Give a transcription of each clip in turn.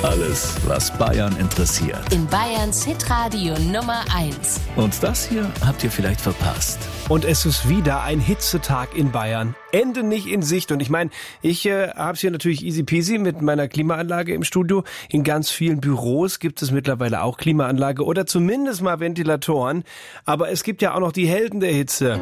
Alles, was Bayern interessiert. In Bayerns Hitradio Nummer 1. Und das hier habt ihr vielleicht verpasst. Und es ist wieder ein Hitzetag in Bayern. Ende nicht in Sicht. Und ich meine, ich habe es hier natürlich easy peasy mit meiner Klimaanlage im Studio. In ganz vielen Büros gibt es mittlerweile auch Klimaanlage oder zumindest mal Ventilatoren. Aber es gibt ja auch noch die Helden der Hitze.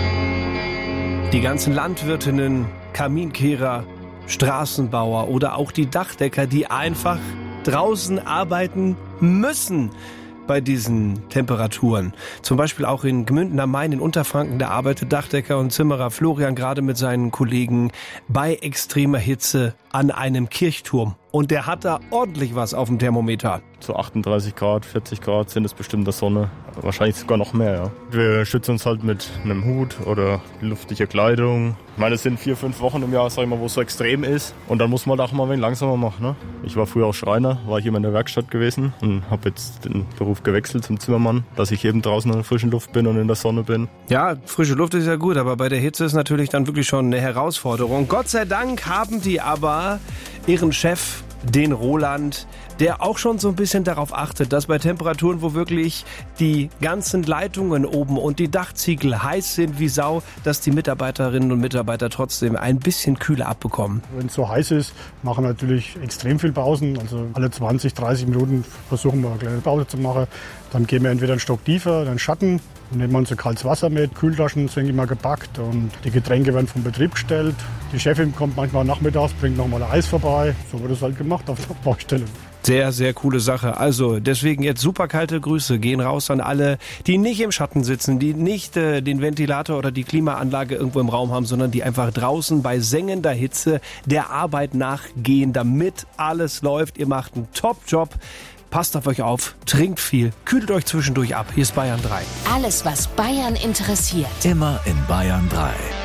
Die ganzen Landwirtinnen, Kaminkehrer, Straßenbauer oder auch die Dachdecker, die einfach draußen arbeiten müssen bei diesen Temperaturen. Zum Beispiel auch in Gmünden am Main in Unterfranken, da arbeitet Dachdecker und Zimmerer Florian gerade mit seinen Kollegen bei extremer Hitze an einem Kirchturm. Und der hat da ordentlich was auf dem Thermometer. So 38 Grad, 40 Grad sind es bestimmt in der Sonne. Wahrscheinlich sogar noch mehr, ja. Wir schützen uns halt mit einem Hut oder luftiger Kleidung. Ich meine, es sind 4-5 Wochen im Jahr, sag ich mal, wo es so extrem ist. Und dann muss man auch mal ein wenig langsamer machen. Ne? Ich war früher auch Schreiner, war ich immer in der Werkstatt gewesen und habe jetzt den Beruf gewechselt zum Zimmermann, dass ich eben draußen in der frischen Luft bin und in der Sonne bin. Ja, frische Luft ist ja gut, aber bei der Hitze ist natürlich dann wirklich schon eine Herausforderung. Gott sei Dank haben die aber ihren Chef, den Roland, der auch schon so ein bisschen darauf achtet, dass bei Temperaturen, wo wirklich die ganzen Leitungen oben und die Dachziegel heiß sind wie Sau, dass die Mitarbeiterinnen und Mitarbeiter trotzdem ein bisschen kühler abbekommen. Wenn es so heiß ist, machen wir natürlich extrem viel Pausen. Also alle 20, 30 Minuten versuchen wir eine kleine Pause zu machen. Dann gehen wir entweder einen Stock tiefer, dann Schatten. Dann nehmen wir unser kaltes Wasser mit, Kühltaschen sind immer gepackt und die Getränke werden vom Betrieb gestellt. Die Chefin kommt manchmal nachmittags, bringt nochmal Eis vorbei. So wird es halt gemacht auf der Baustelle. Sehr, sehr coole Sache. Also deswegen jetzt super kalte Grüße gehen raus an alle, die nicht im Schatten sitzen, die nicht den Ventilator oder die Klimaanlage irgendwo im Raum haben, sondern die einfach draußen bei sengender Hitze der Arbeit nachgehen, damit alles läuft. Ihr macht einen Top-Job. Passt auf euch auf, trinkt viel, kühlt euch zwischendurch ab. Hier ist Bayern 3. Alles, was Bayern interessiert. Immer in Bayern 3.